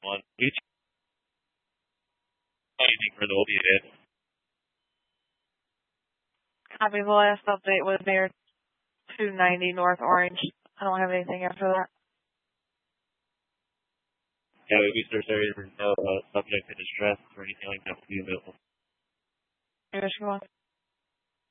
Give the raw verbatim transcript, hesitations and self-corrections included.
one. Each anything for the opiate. Copy. The last update was near two ninety North Orange. I don't have anything after that. Yeah, we search areas for no uh, subject to distress or anything like that will be available. Maybe I should go on.